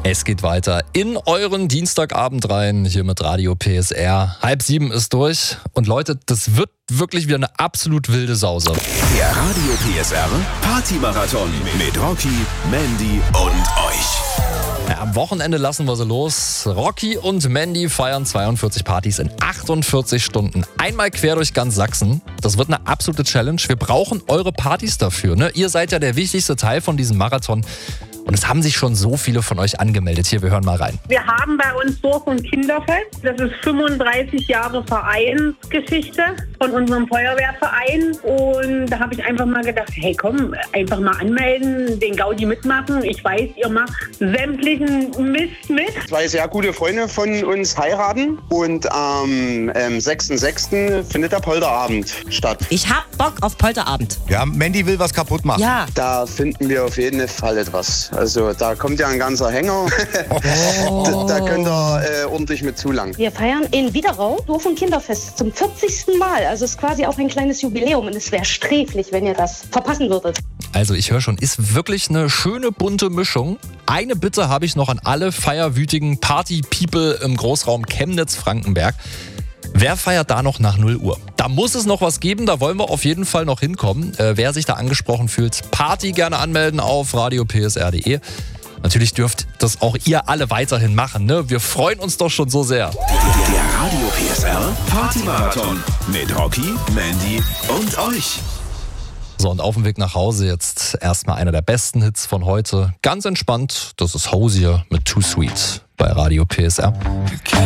Es geht weiter in euren Dienstagabend rein, hier mit Radio PSR. 6:30 ist durch und Leute, das wird wirklich wieder eine absolut wilde Sause. Der Radio PSR Party-Marathon mit Rocky, Mandy und euch. Ja, am Wochenende lassen wir sie los. Rocky und Mandy feiern 42 Partys in 48 Stunden. Einmal quer durch ganz Sachsen. Das wird eine absolute Challenge. Wir brauchen eure Partys dafür. Ne? Ihr seid ja der wichtigste Teil von diesem Marathon. Und es haben sich schon so viele von euch angemeldet. Hier, wir hören mal rein. Wir haben bei uns Dorf- und Kinderfest. Das ist 35 Jahre Vereinsgeschichte von unserem Feuerwehrverein. Und da habe ich einfach mal gedacht, hey komm, einfach mal anmelden, den Gaudi mitmachen. Ich weiß, ihr macht sämtlichen Mist mit. 2 sehr gute Freunde von uns heiraten und am 6.6. findet der Polterabend statt. Ich hab Bock auf Polterabend. Ja, Mandy will was kaputt machen. Ja. Da finden wir auf jeden Fall etwas. Also da kommt ja ein ganzer Hänger. Da könnt ihr ordentlich mit zulangen. Wir feiern in Widerau Dorf- und Kinderfest zum 40. Mal. Also es ist quasi auch ein kleines Jubiläum und es wäre sträflich, wenn ihr das verpassen würdet. Also ich höre schon, ist wirklich eine schöne bunte Mischung. Eine Bitte habe ich noch an alle feierwütigen Party-People im Großraum Chemnitz-Frankenberg. Wer feiert da noch nach 0 Uhr? Da muss es noch was geben, da wollen wir auf jeden Fall noch hinkommen. Wer sich da angesprochen fühlt, Party gerne anmelden auf radiopsr.de. Natürlich dürft das auch ihr alle weiterhin machen, ne? Wir freuen uns doch schon so sehr. Der Radio PSR Party-Marathon mit Rocky, Mandy und euch. So, und auf dem Weg nach Hause jetzt erstmal einer der besten Hits von heute. Ganz entspannt, das ist Hosier mit Too Sweet bei Radio PSR.